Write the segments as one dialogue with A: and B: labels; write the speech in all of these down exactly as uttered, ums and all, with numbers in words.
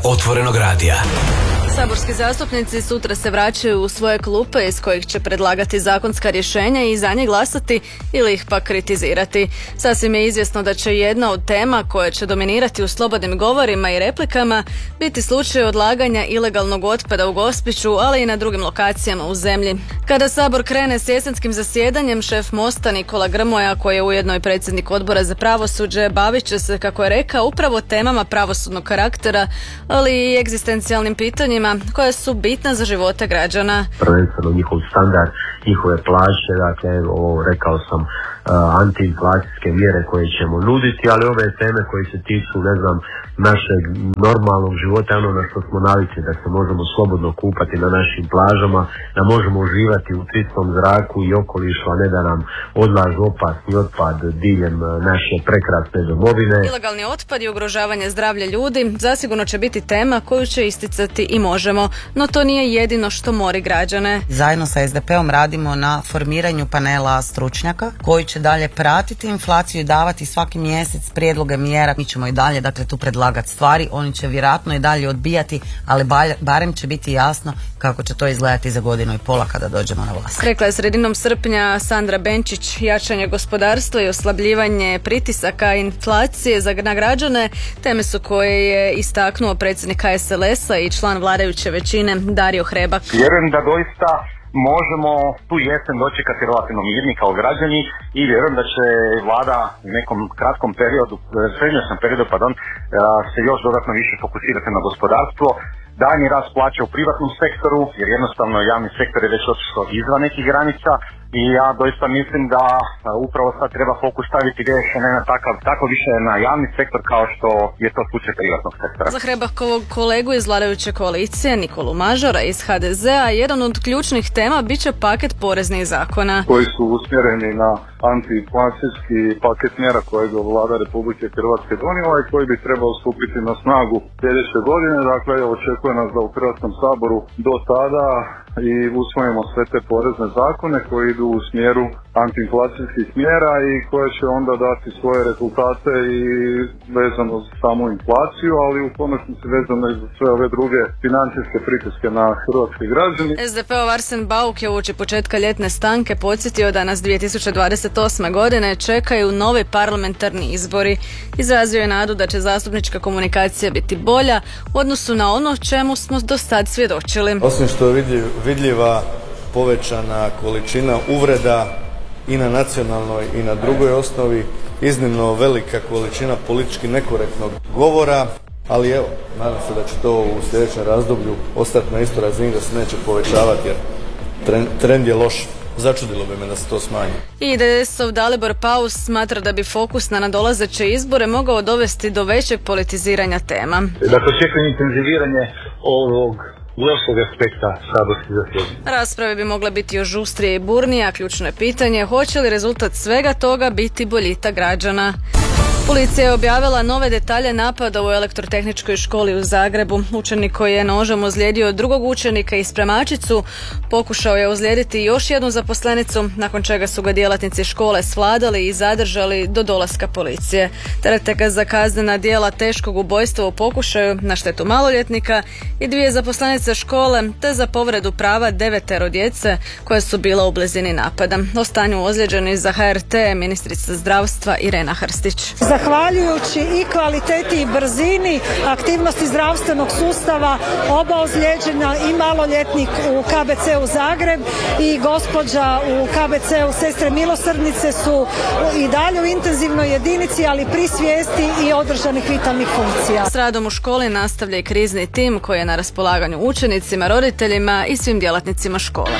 A: Otvorenog radija.
B: Saborski zastupnici sutra se vraćaju u svoje klupe iz kojih će predlagati zakonska rješenja i za njih glasati ili ih pak kritizirati. Sasvim je izvjesno da će jedna od tema koja će dominirati u slobodnim govorima i replikama biti slučaj odlaganja ilegalnog otpada u Gospiću, ali i na drugim lokacijama u zemlji. Kada Sabor krene s jesenskim zasjedanjem, šef Mosta Nikola Grmoja, koji je ujedno i predsjednik Odbora za pravosuđe, bavit će se, kako je rekao, upravo temama pravosudnog karaktera, ali i egzistencijalnim pitanjima koja su bitna za živote građana.
C: Prvenstveno njihov standard, njihove plaće, dakle ovo rekao sam, uh, antiinflacijske mjere koje ćemo nuditi, ali ove teme koje se tiču, ne znam, našeg normalnog života, ono na što smo navikli, da se možemo slobodno kupati na našim plažama, da možemo uživati u čistom zraku i okolišu, a ne da nam odlažu opasni otpad diljem naše prekrasne domovine.
B: Ilegalni otpad i ugrožavanje zdravlja ljudi zasigurno će biti tema koju će isticati i Možemo, no to nije jedino što mori građane.
D: Zajedno sa es de pe om radimo na formiranju panela stručnjaka koji će dalje pratiti inflaciju i davati svaki mjesec prijedloge mjera. Mi ćemo i dalje, dakle, tu predlagati stvari, oni će vjerojatno i dalje odbijati, ali barem će biti jasno kako će to izgledati za godinu i pola kada dođemo na vlast.
B: Rekla je sredinom srpnja Sandra Benčić. Jačanje gospodarstva i oslabljivanje pritisaka inflacije za na građane teme su koje je istaknuo predsjednik ha es el es-a i član vladajuće većine Dario Hrebak.
E: Vjerujem da doista možemo tu jesen dočekati relativno mirni kao građani i vjerujem da će vlada u nekom kratkom periodu, srednjoročnom periodu, pardon, se još dodatno više fokusirati na gospodarstvo. Daljnji rast plaća u privatnom sektoru, jer jednostavno javni sektor je već otišao izvan nekih granica i ja doista mislim da upravo sad treba fokus staviti više ne na takav, tako više na javni sektor kao što je to slučaj privatnog sektora.
B: Za Hrebakovog kolegu iz vladajuće koalicije Nikolu Mažora iz ha de zea jedan od ključnih tema bit će paket poreznih zakona
F: koji su usmjereni na antiinflacijski paket mjera kojeg je vlada Republike Hrvatske donijela i koji bi trebao stupiti na snagu sljedeće godine. Dakle, očekuje nas da u Hrvatskom saboru do tada i usvojimo sve te porezne zakone koji idu u smjeru antiinflacijskih mjera i koje će onda dati svoje rezultate i vezano za samu inflaciju, ali u konačnici vezano i za sve ove druge financijske pritiske na hrvatske građane.
B: es de pe ov Arsen Bauk je uoči početka ljetne stanke podsjetio da nas dvije tisuće dvadeset osme. godine čekaju novi parlamentarni izbori. Izrazio je nadu da će zastupnička komunikacija biti bolja u odnosu na ono čemu smo do sad svjedočili.
G: Osim što je vidljiv, vidljiva povećana količina uvreda i na nacionalnoj i na drugoj osnovi, iznimno velika količina politički nekorektnog govora, ali evo, nadam se da će to u sljedećem razdoblju ostati na istoj razini, da se neće povećavati jer trend, trend je loš. Začudilo bi me da se to smanji.
B: I de es ov Dalibor Paus smatra da bi fokus na nadolazeće izbore mogao dovesti do većeg politiziranja tema.
C: Dakle, očekujem intenziviranje ovog lošeg aspekta saborskih zasjedanja.
B: Rasprave bi mogle biti još žustrije i burnije, a ključno je pitanje hoće li rezultat svega toga biti boljitak građana. Policija je objavila nove detalje napada u elektrotehničkoj školi u Zagrebu. Učenik koji je nožem ozlijedio drugog učenika i spremačicu pokušao je ozlijediti još jednu zaposlenicu, nakon čega su ga djelatnici škole svladali i zadržali do dolaska policije. Terete ga za kaznena djela teškog ubojstva u pokušaju na štetu maloljetnika i dvije zaposlenice škole, te za povredu prava devetero djece koje su bila u blizini napada. O stanju ozlijeđenih za ha er te ministrica zdravstva Irena Hrstić.
H: Zahvaljujući i kvaliteti i brzini aktivnosti zdravstvenog sustava, oba ozlijeđena i maloljetnik u ka be ce u Zagreb i gospođa u ka be ce u Sestre milosrdnice su i dalje u intenzivnoj jedinici, ali pri svijesti i održanih vitalnih funkcija.
B: S radom u školi nastavlja i krizni tim koji je na raspolaganju učenicima, roditeljima i svim djelatnicima škole.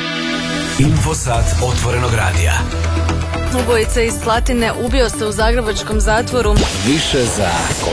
A: Infosat Otvorenog radija.
B: Ubojica iz Slatine ubio se u zagrebačkom zatvoru.
A: Više za